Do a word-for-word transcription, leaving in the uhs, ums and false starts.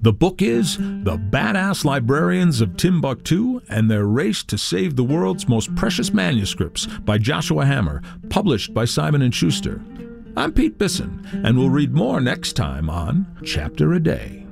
The book is The Badass Librarians of Timbuktu and Their Race to Save the World's Most Precious Manuscripts by Joshua Hammer, published by Simon and Schuster. I'm Pete Bisson, and we'll read more next time on Chapter a Day.